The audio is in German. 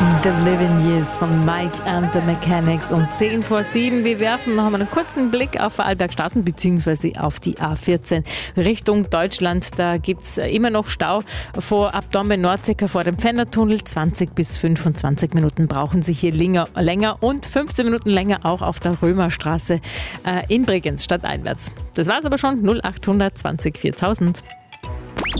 The Living Years von Mike and the Mechanics um 10 vor 7. Wir werfen noch einmal einen kurzen Blick auf Vorarlberg-Straßen bzw. auf die A14 Richtung Deutschland. Da gibt es immer noch Stau vor Abdombe Nordsecker vor dem Pfändertunnel. 20 bis 25 Minuten brauchen Sie hier länger und 15 Minuten länger auch auf der Römerstraße in Bregenz stadteinwärts. Das war's aber schon. 0800 20 4000.